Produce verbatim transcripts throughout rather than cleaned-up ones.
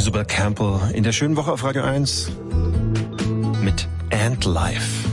Isabel Campbell in der schönen Woche auf Radio eins mit Ant Life.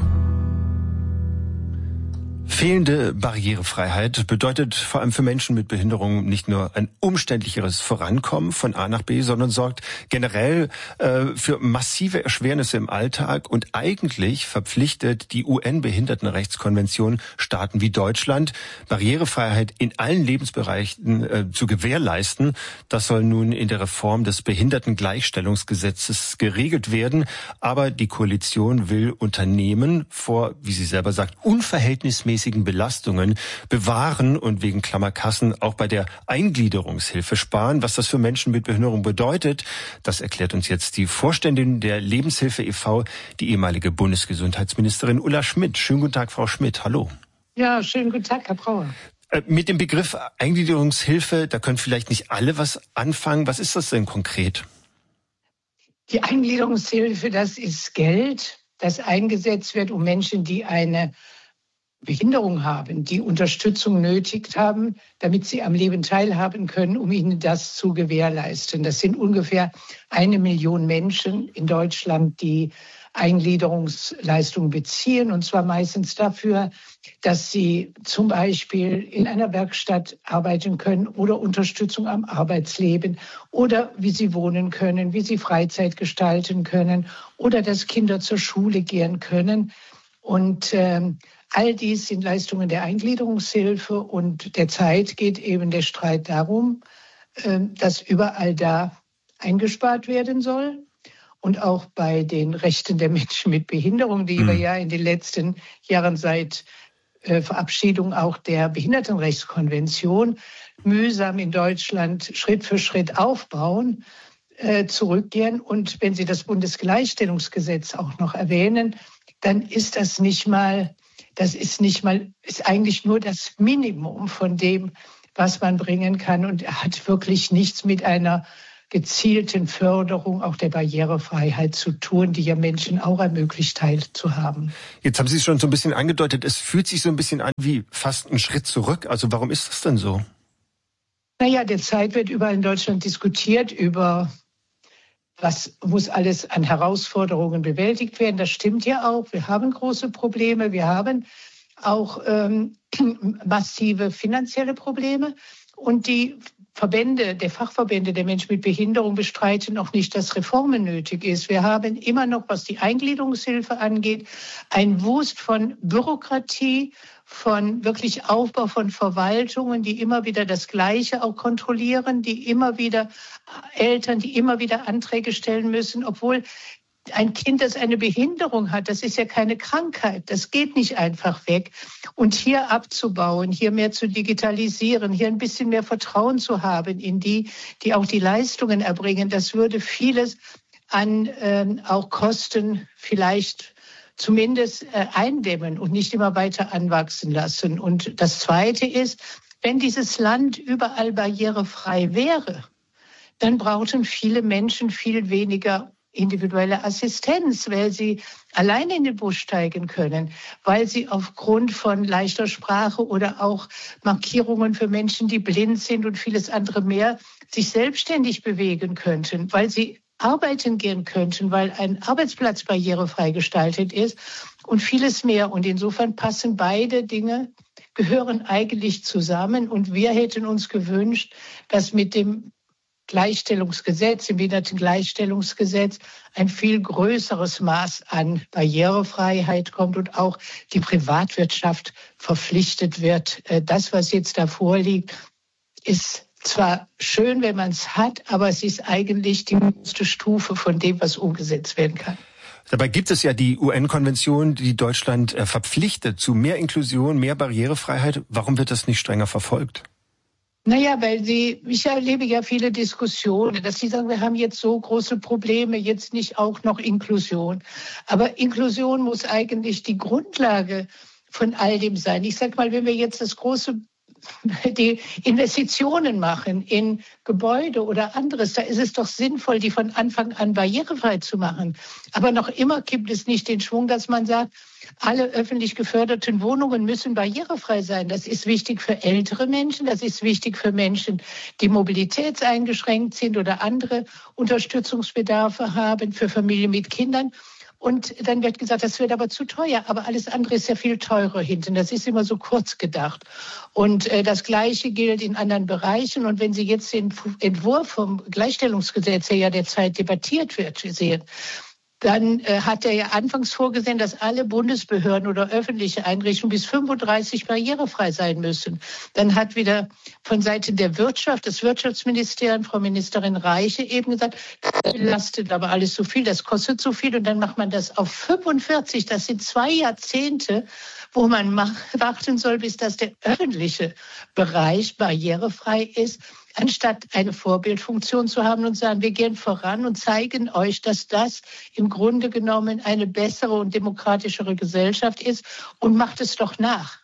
Fehlende Barrierefreiheit bedeutet vor allem für Menschen mit Behinderung nicht nur ein umständlicheres Vorankommen von A nach B, sondern sorgt generell äh, für massive Erschwernisse im Alltag. Und eigentlich verpflichtet die U N-Behindertenrechtskonvention Staaten wie Deutschland, Barrierefreiheit in allen Lebensbereichen äh, zu gewährleisten. Das soll nun in der Reform des Behindertengleichstellungsgesetzes geregelt werden. Aber die Koalition will Unternehmen vor, wie sie selber sagt, unverhältnismäßig Belastungen bewahren und wegen Klammerkassen auch bei der Eingliederungshilfe sparen. Was das für Menschen mit Behinderung bedeutet, das erklärt uns jetzt die Vorständin der Lebenshilfe e V, die ehemalige Bundesgesundheitsministerin Ulla Schmidt. Schönen guten Tag, Frau Schmidt. Hallo. Ja, schönen guten Tag, Herr Brauer. Mit dem Begriff Eingliederungshilfe, da können vielleicht nicht alle was anfangen. Was ist das denn konkret? Die Eingliederungshilfe, das ist Geld, das eingesetzt wird, um Menschen, die eine Behinderung haben, die Unterstützung nötig haben, damit sie am Leben teilhaben können, um ihnen das zu gewährleisten. Das sind ungefähr eine Million Menschen in Deutschland, die Eingliederungsleistungen beziehen, und zwar meistens dafür, dass sie zum Beispiel in einer Werkstatt arbeiten können oder Unterstützung am Arbeitsleben oder wie sie wohnen können, wie sie Freizeit gestalten können oder dass Kinder zur Schule gehen können. Und ähm, all dies sind Leistungen der Eingliederungshilfe, und derzeit geht eben der Streit darum, dass überall da eingespart werden soll und auch bei den Rechten der Menschen mit Behinderung, die mhm. wir ja in den letzten Jahren seit Verabschiedung auch der Behindertenrechtskonvention mühsam in Deutschland Schritt für Schritt aufbauen, zurückgehen. Und wenn Sie das Bundesgleichstellungsgesetz auch noch erwähnen, dann ist das nicht mal Das ist nicht mal, ist eigentlich nur das Minimum von dem, was man bringen kann, und hat wirklich nichts mit einer gezielten Förderung auch der Barrierefreiheit zu tun, die ja Menschen auch ermöglicht, teilzuhaben. Jetzt haben Sie es schon so ein bisschen angedeutet, es fühlt sich so ein bisschen an wie fast ein Schritt zurück. Also warum ist das denn so? Naja, derzeit wird überall in Deutschland diskutiert über, was muss alles an Herausforderungen bewältigt werden. Das stimmt ja auch. Wir haben große Probleme. Wir haben auch ähm, massive finanzielle Probleme. Und die Verbände, der Fachverbände der Menschen mit Behinderung bestreiten auch nicht, dass Reformen nötig ist. Wir haben immer noch, was die Eingliederungshilfe angeht, ein Wust von Bürokratie, von wirklich Aufbau von Verwaltungen, die immer wieder das Gleiche auch kontrollieren, die immer wieder Eltern, die immer wieder Anträge stellen müssen, obwohl ein Kind, das eine Behinderung hat, das ist ja keine Krankheit, das geht nicht einfach weg. Und hier abzubauen, hier mehr zu digitalisieren, hier ein bisschen mehr Vertrauen zu haben in die, die auch die Leistungen erbringen, das würde vieles an äh, auch Kosten vielleicht zumindest äh, eindämmen und nicht immer weiter anwachsen lassen. Und das Zweite ist, wenn dieses Land überall barrierefrei wäre, dann brauchten viele Menschen viel weniger individuelle Assistenz, weil sie alleine in den Bus steigen können, weil sie aufgrund von leichter Sprache oder auch Markierungen für Menschen, die blind sind und vieles andere mehr, sich selbstständig bewegen könnten, weil sie arbeiten gehen könnten, weil ein Arbeitsplatz barrierefrei gestaltet ist und vieles mehr. Und insofern passen beide Dinge, gehören eigentlich zusammen. Und wir hätten uns gewünscht, dass mit dem Gleichstellungsgesetz, im Behindertengleichstellungsgesetz, ein viel größeres Maß an Barrierefreiheit kommt und auch die Privatwirtschaft verpflichtet wird. Das, was jetzt da vorliegt, ist zwar schön, wenn man es hat, aber es ist eigentlich die höchste Stufe von dem, was umgesetzt werden kann. Dabei gibt es ja die U N-Konvention, die Deutschland verpflichtet zu mehr Inklusion, mehr Barrierefreiheit. Warum wird das nicht strenger verfolgt? Naja, weil sie, ich erlebe ja viele Diskussionen, dass sie sagen, wir haben jetzt so große Probleme, jetzt nicht auch noch Inklusion. Aber Inklusion muss eigentlich die Grundlage von all dem sein. Ich sag mal, wenn wir jetzt das große die Investitionen machen in Gebäude oder anderes, da ist es doch sinnvoll, die von Anfang an barrierefrei zu machen. Aber noch immer gibt es nicht den Schwung, dass man sagt, alle öffentlich geförderten Wohnungen müssen barrierefrei sein. Das ist wichtig für ältere Menschen, das ist wichtig für Menschen, die mobilitätseingeschränkt sind oder andere Unterstützungsbedarfe haben, für Familien mit Kindern. Und dann wird gesagt, das wird aber zu teuer. Aber alles andere ist ja viel teurer hinten. Das ist immer so kurz gedacht. Und äh, das Gleiche gilt in anderen Bereichen. Und wenn Sie jetzt den Entwurf vom Gleichstellungsgesetz, der ja derzeit debattiert wird, sehen, dann äh, hat er ja anfangs vorgesehen, dass alle Bundesbehörden oder öffentliche Einrichtungen bis fünfunddreißig barrierefrei sein müssen. Dann hat wieder von Seiten der Wirtschaft, das Wirtschaftsministerium, Frau Ministerin Reiche eben gesagt, das belastet aber alles so viel, das kostet so viel. Und dann macht man das auf fünfundvierzig. Das sind zwei Jahrzehnte, wo man warten soll, bis das der öffentliche Bereich barrierefrei ist, anstatt eine Vorbildfunktion zu haben und sagen, wir gehen voran und zeigen euch, dass das im Grunde genommen eine bessere und demokratischere Gesellschaft ist und macht es doch nach.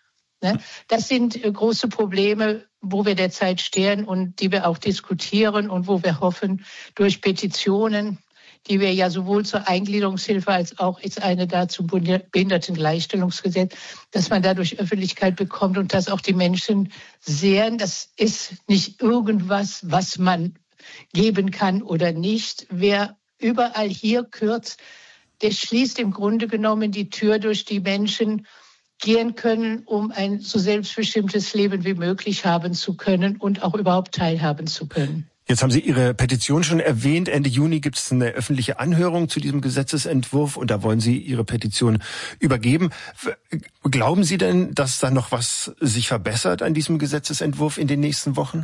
Das sind große Probleme, wo wir derzeit stehen und die wir auch diskutieren und wo wir hoffen, durch Petitionen, die wir ja sowohl zur Eingliederungshilfe als auch ist eine da zum Behindertengleichstellungsgesetz, dass man dadurch Öffentlichkeit bekommt und dass auch die Menschen sehen, das ist nicht irgendwas, was man geben kann oder nicht. Wer überall hier kürzt, der schließt im Grunde genommen die Tür, durch die Menschen gehen können, um ein so selbstbestimmtes Leben wie möglich haben zu können und auch überhaupt teilhaben zu können. Jetzt haben Sie Ihre Petition schon erwähnt. Ende Juni gibt es eine öffentliche Anhörung zu diesem Gesetzesentwurf und da wollen Sie Ihre Petition übergeben. Glauben Sie denn, dass da noch was sich verbessert an diesem Gesetzesentwurf in den nächsten Wochen?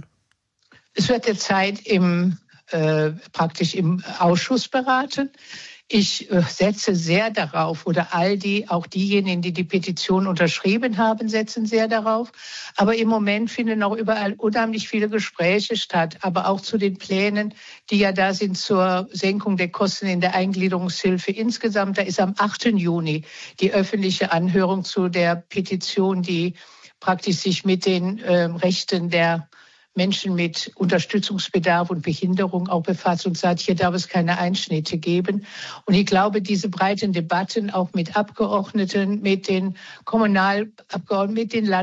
Es wird derzeit im, äh, praktisch im Ausschuss beraten. Ich äh, setze sehr darauf, oder all die, auch diejenigen, die die Petition unterschrieben haben, setzen sehr darauf. Aber im Moment finden auch überall unheimlich viele Gespräche statt, aber auch zu den Plänen, die ja da sind zur Senkung der Kosten in der Eingliederungshilfe insgesamt. Da ist am achten Juni die öffentliche Anhörung zu der Petition, die praktisch sich mit den äh, Rechten der Menschen mit Unterstützungsbedarf und Behinderung auch befasst und sagt, hier darf es keine Einschnitte geben. Und ich glaube, diese breiten Debatten auch mit Abgeordneten, mit den Kommunalabgeordneten, mit den Land